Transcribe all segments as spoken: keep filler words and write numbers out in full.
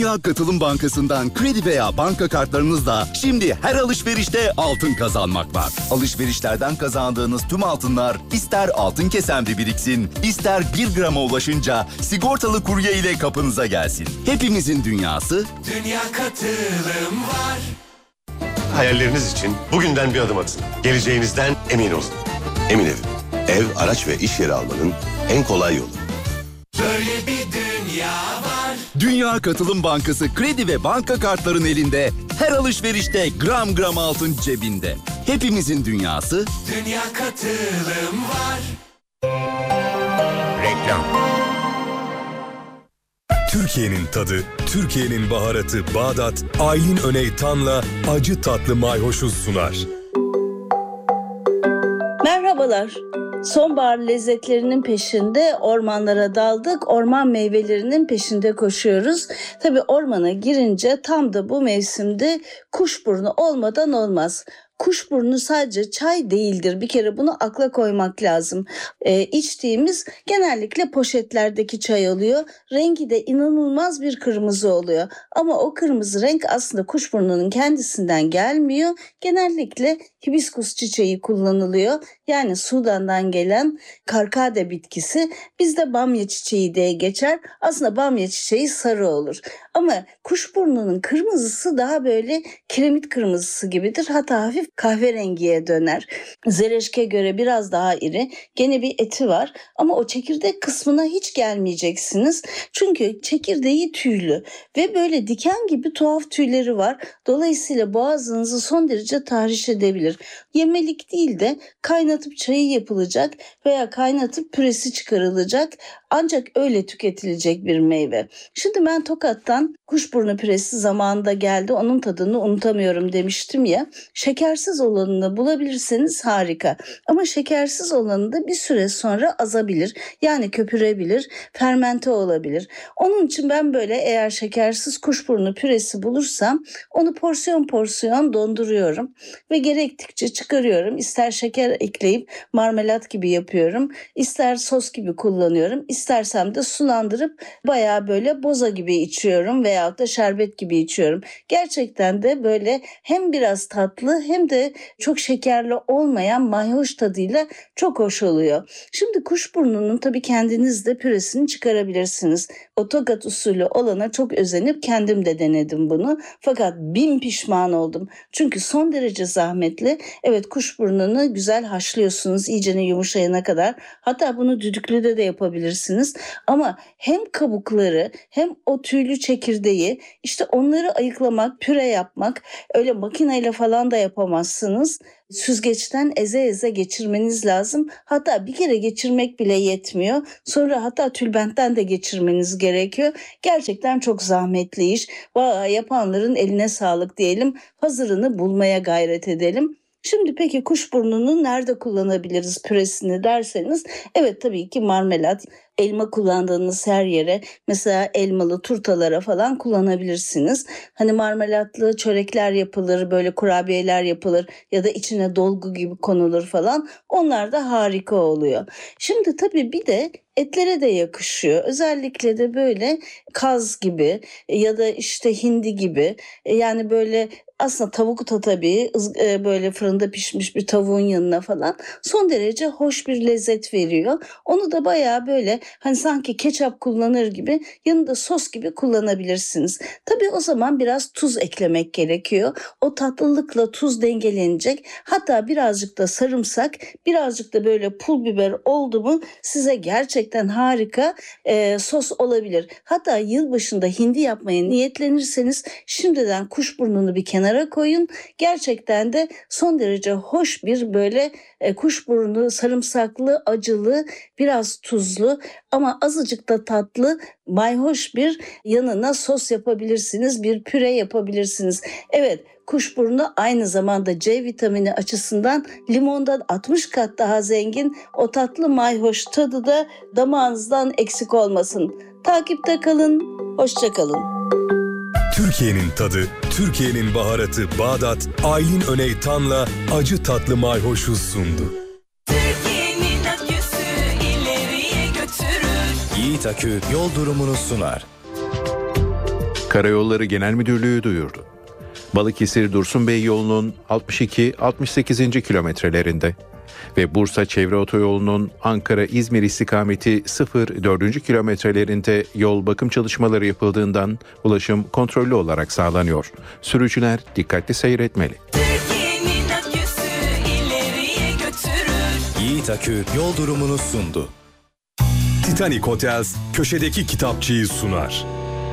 Dünya Katılım Bankası'ndan kredi veya banka kartlarınızla şimdi her alışverişte altın kazanmak var. Alışverişlerden kazandığınız tüm altınlar ister altın kesemde biriksin, ister bir grama ulaşınca sigortalı kurye ile kapınıza gelsin. Hepimizin dünyası Dünya Katılım var. Hayalleriniz için bugünden bir adım atın. Geleceğinizden emin olun. Emin Ev. Ev, araç ve iş yeri almanın en kolay yolu. Böyle bir dünya var. Dünya Katılım Bankası kredi ve banka kartların elinde, her alışverişte gram gram altın cebinde. Hepimizin dünyası Dünya Katılım var. Reklam. Türkiye'nin tadı, Türkiye'nin baharatı Bağdat, Aylin Öney Tan'la acı tatlı mayhoşu sunar. Merhabalar. Sonbahar lezzetlerinin peşinde ormanlara daldık. Orman meyvelerinin peşinde koşuyoruz. Tabii ormana girince tam da bu mevsimde kuşburnu olmadan olmaz. Kuşburnu sadece çay değildir. Bir kere bunu akla koymak lazım. Ee, içtiğimiz genellikle poşetlerdeki çay oluyor. Rengi de inanılmaz bir kırmızı oluyor. Ama o kırmızı renk aslında kuşburnunun kendisinden gelmiyor. Genellikle hibiskus çiçeği kullanılıyor. Yani Sudan'dan gelen karkade bitkisi. Bizde bamya çiçeği diye geçer. Aslında bamya çiçeği sarı olur. Ama kuşburnunun kırmızısı daha böyle kiremit kırmızısı gibidir. Hatta hafif kahverengiye döner. Zereşke göre biraz daha iri. Gene bir eti var ama o çekirdek kısmına hiç gelmeyeceksiniz. Çünkü çekirdeği tüylü ve böyle diken gibi tuhaf tüyleri var. Dolayısıyla boğazınızı son derece tahriş edebilir. Yemelik değil de kaynatıp çayı yapılacak veya kaynatıp püresi çıkarılacak. Ancak öyle tüketilecek bir meyve. Şimdi ben Tokat'tan kuşburnu püresi zamanında geldi. Onun tadını unutamıyorum demiştim ya. Şekersiz olanını bulabilirseniz harika. Ama şekersiz olanı da bir süre sonra azabilir. Yani köpürebilir, fermente olabilir. Onun için ben böyle eğer şekersiz kuşburnu püresi bulursam onu porsiyon porsiyon donduruyorum. Ve gerektikçe çıkarıyorum. İster şeker ekleyip marmelat gibi yapıyorum. İster sos gibi kullanıyorum. İstersem de sulandırıp bayağı böyle boza gibi içiyorum veyahut da şerbet gibi içiyorum. Gerçekten de böyle hem biraz tatlı hem de çok şekerli olmayan mayhoş tadıyla çok hoş oluyor. Şimdi kuşburnunun tabii kendiniz de püresini çıkarabilirsiniz. O Tokat usulü olana çok özenip kendim de denedim bunu. Fakat bin pişman oldum. Çünkü son derece zahmetli. Evet, kuşburnunu güzel haşlıyorsunuz iyicene yumuşayana kadar. Hatta bunu düdüklüde de yapabilirsiniz. Ama hem kabukları hem o tüylü çekirdeği işte onları ayıklamak, püre yapmak öyle makineyle falan da yapamazsınız. Süzgeçten eze eze geçirmeniz lazım. Hatta bir kere geçirmek bile yetmiyor. Sonra hatta tülbentten de geçirmeniz gerekiyor. Gerçekten çok zahmetli iş. Vallahi yapanların eline sağlık diyelim. Hazırını bulmaya gayret edelim. Şimdi peki kuşburnunu nerede kullanabiliriz püresini derseniz, evet tabii ki marmelat, elma kullandığınız her yere, mesela elmalı turtalara falan kullanabilirsiniz. Hani marmelatlı çörekler yapılır, böyle kurabiyeler yapılır ya da içine dolgu gibi konulur falan. Onlar da harika oluyor. Şimdi tabii bir de etlere de yakışıyor. Özellikle de böyle kaz gibi ya da işte hindi gibi, yani böyle aslında tavuk da tabii böyle fırında pişmiş bir tavuğun yanına falan son derece hoş bir lezzet veriyor. Onu da bayağı böyle hani sanki ketçap kullanır gibi yanında sos gibi kullanabilirsiniz. Tabii o zaman biraz tuz eklemek gerekiyor. O tatlılıkla tuz dengelenecek. Hatta birazcık da sarımsak, birazcık da böyle pul biber oldu mu size gerçekten harika e, sos olabilir. Hatta yılbaşında hindi yapmaya niyetlenirseniz şimdiden kuşburnunu bir kenara koyun. Gerçekten de son derece hoş bir böyle e, kuşburnu, sarımsaklı, acılı, biraz tuzlu ama azıcık da tatlı, mayhoş bir yanına sos yapabilirsiniz, bir püre yapabilirsiniz. Evet, kuşburnu aynı zamanda C vitamini açısından limondan altmış kat daha zengin. O tatlı mayhoş tadı da damağınızdan eksik olmasın. Takipte kalın, hoşça kalın. Türkiye'nin tadı, Türkiye'nin baharatı Bağdat, Aylin Öney Tan'la acı tatlı mayhoşu sundu. Türkiye'nin aküsü ileriye götürür. Yiğit Akü yol durumunu sunar. Karayolları Genel Müdürlüğü duyurdu. Balıkesir Dursunbey yolunun altmış iki altmış sekizinci kilometrelerinde ve Bursa Çevre Otoyolu'nun Ankara-İzmir istikameti sıfır dördüncü kilometrelerinde yol bakım çalışmaları yapıldığından ulaşım kontrollü olarak sağlanıyor. Sürücüler dikkatli seyretmeli. Türkiye'nin aküsü ileriye götürür. Yiğit Akü yol durumunu sundu. Titanic Hotels köşedeki kitapçıyı sunar.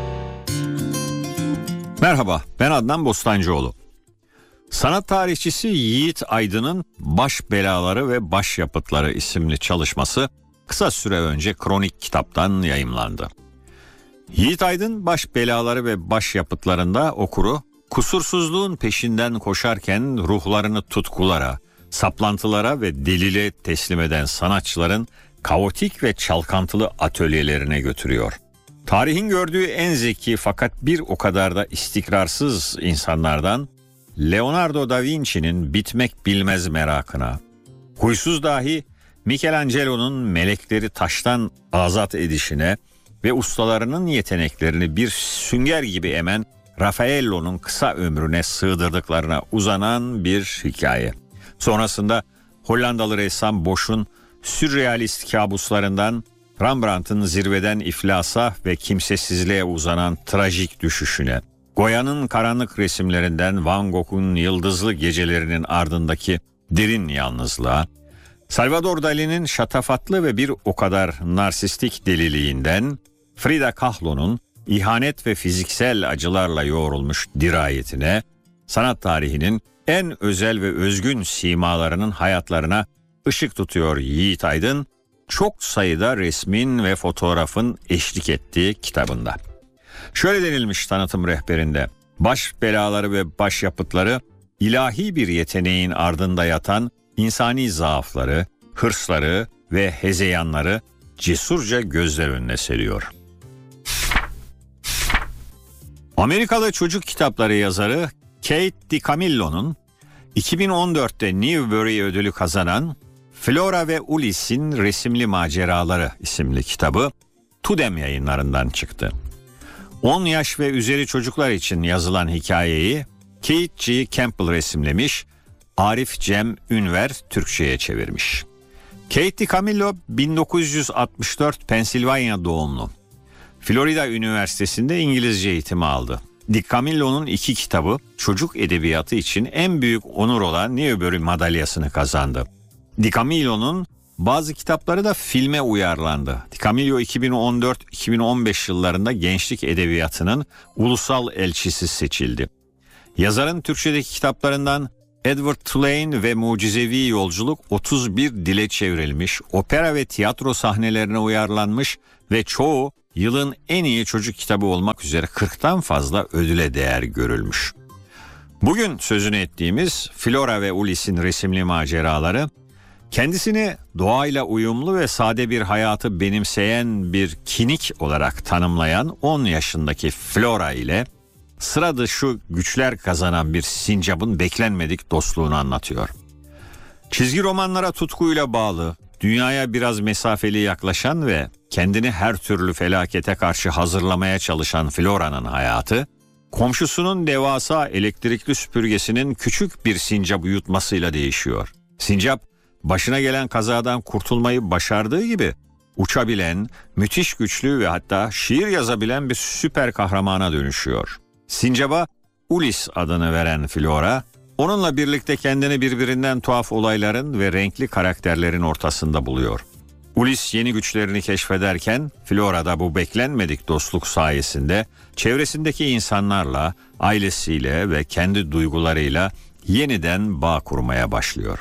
Merhaba, ben Adnan Bostancıoğlu. Sanat tarihçisi Yiğit Aydın'ın Baş Belaları ve Başyapıtları isimli çalışması kısa süre önce Kronik kitaptan yayımlandı. Yiğit Aydın Baş Belaları ve Başyapıtlarında okuru kusursuzluğun peşinden koşarken ruhlarını tutkulara, saplantılara ve delile teslim eden sanatçıların kaotik ve çalkantılı atölyelerine götürüyor. Tarihin gördüğü en zeki fakat bir o kadar da istikrarsız insanlardan Leonardo da Vinci'nin bitmek bilmez merakına, huysuz dahi Michelangelo'nun melekleri taştan azat edişine ve ustalarının yeteneklerini bir sünger gibi emen Raffaello'nun kısa ömrüne sığdırdıklarına uzanan bir hikaye. Sonrasında Hollandalı ressam Bosch'un sürrealist kabuslarından Rembrandt'ın zirveden iflasa ve kimsesizliğe uzanan trajik düşüşüne, Goya'nın karanlık resimlerinden Van Gogh'un yıldızlı gecelerinin ardındaki derin yalnızlığa, Salvador Dali'nin şatafatlı ve bir o kadar narsistik deliliğinden, Frida Kahlo'nun ihanet ve fiziksel acılarla yoğrulmuş dirayetine, sanat tarihinin en özel ve özgün simalarının hayatlarına ışık tutuyor Yiğit Aydın, çok sayıda resmin ve fotoğrafın eşlik ettiği kitabında. Şöyle denilmiş tanıtım rehberinde: baş belaları ve başyapıtları ilahi bir yeteneğin ardında yatan insani zaafları, hırsları ve hezeyanları cesurca gözler önüne seriyor. Amerikalı çocuk kitapları yazarı Kate DiCamillo'nun iki bin on dörtte Newbery ödülü kazanan Flora ve Ulysses'in Resimli Maceraları isimli kitabı Tudem yayınlarından çıktı. on yaş ve üzeri çocuklar için yazılan hikayeyi Kate G. Campbell resimlemiş, Arif Cem Ünver Türkçe'ye çevirmiş. Kate DiCamillo bin dokuz yüz altmış dört Pensilvanya doğumlu. Florida Üniversitesi'nde İngilizce eğitimi aldı. DiCamillo'nun iki kitabı çocuk edebiyatı için en büyük onur olan Newbery madalyasını kazandı. DiCamillo'nun bazı kitapları da filme uyarlandı. DiCamillo iki bin on dört iki bin on beş yıllarında gençlik edebiyatının ulusal elçisi seçildi. Yazarın Türkçedeki kitaplarından Edward Tulane ve Mucizevi Yolculuk otuz bir dile çevrilmiş, opera ve tiyatro sahnelerine uyarlanmış ve çoğu yılın en iyi çocuk kitabı olmak üzere kırktan fazla ödüle değer görülmüş. Bugün sözünü ettiğimiz Flora ve Ulysses'in Resimli Maceraları, kendisini doğayla uyumlu ve sade bir hayatı benimseyen bir kinik olarak tanımlayan on yaşındaki Flora ile sıra dışı güçler kazanan bir sincapın beklenmedik dostluğunu anlatıyor. Çizgi romanlara tutkuyla bağlı, dünyaya biraz mesafeli yaklaşan ve kendini her türlü felakete karşı hazırlamaya çalışan Flora'nın hayatı, komşusunun devasa elektrikli süpürgesinin küçük bir sincapı yutmasıyla değişiyor. Sincap, başına gelen kazadan kurtulmayı başardığı gibi uçabilen, müthiş güçlü ve hatta şiir yazabilen bir süper kahramana dönüşüyor. Sincap'a Ulysse adını veren Flora, onunla birlikte kendini birbirinden tuhaf olayların ve renkli karakterlerin ortasında buluyor. Ulysse yeni güçlerini keşfederken Flora da bu beklenmedik dostluk sayesinde çevresindeki insanlarla, ailesiyle ve kendi duygularıyla yeniden bağ kurmaya başlıyor.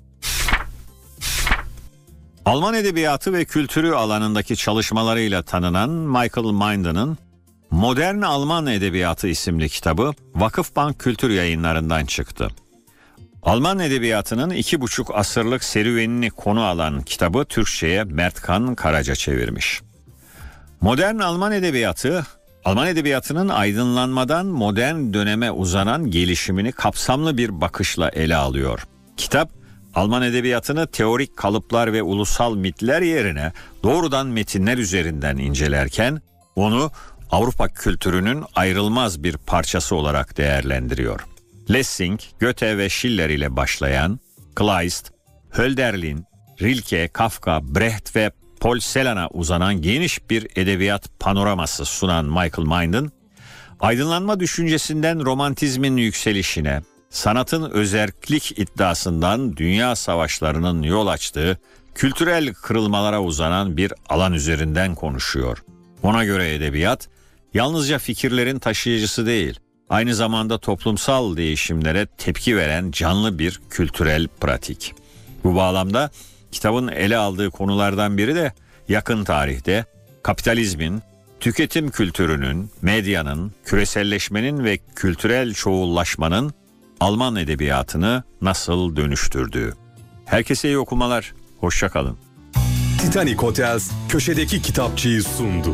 Alman edebiyatı ve kültürü alanındaki çalışmalarıyla tanınan Michael Minden'ın Modern Alman Edebiyatı isimli kitabı Vakıfbank Kültür Yayınlarından çıktı. Alman edebiyatının iki buçuk asırlık serüvenini konu alan kitabı Türkçe'ye Mertkan Karaca çevirmiş. Modern Alman edebiyatı, Alman edebiyatının aydınlanmadan modern döneme uzanan gelişimini kapsamlı bir bakışla ele alıyor. Kitap, Alman edebiyatını teorik kalıplar ve ulusal mitler yerine doğrudan metinler üzerinden incelerken, onu Avrupa kültürünün ayrılmaz bir parçası olarak değerlendiriyor. Lessing, Goethe ve Schiller ile başlayan, Kleist, Hölderlin, Rilke, Kafka, Brecht ve Paul Celan'a uzanan geniş bir edebiyat panoraması sunan Michael Mindon, aydınlanma düşüncesinden romantizmin yükselişine, sanatın özerklik iddiasından dünya savaşlarının yol açtığı kültürel kırılmalara uzanan bir alan üzerinden konuşuyor. Ona göre edebiyat, yalnızca fikirlerin taşıyıcısı değil, aynı zamanda toplumsal değişimlere tepki veren canlı bir kültürel pratik. Bu bağlamda kitabın ele aldığı konulardan biri de yakın tarihte kapitalizmin, tüketim kültürünün, medyanın, küreselleşmenin ve kültürel çoğullaşmanın Alman edebiyatını nasıl dönüştürdüğü. Herkese iyi okumalar, hoşça kalın. Titanic Hotels köşedeki kitapçıyı sundu.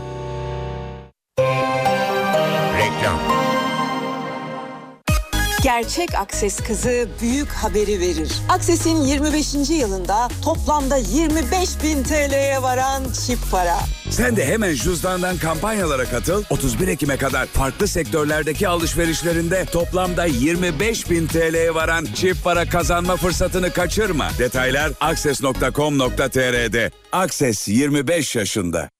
Reklam. Gerçek Akses kızı büyük haberi verir. Akses'in yirmi beşinci yılında toplamda yirmi beş bin T L'ye varan çip para. Sen de hemen cüzdandan kampanyalara katıl. otuz bir Ekim'e kadar farklı sektörlerdeki alışverişlerinde toplamda yirmi beş bin T L'ye varan çift para kazanma fırsatını kaçırma. Detaylar akses nokta com nokta tr''de. Akses yirmi beş yaşında.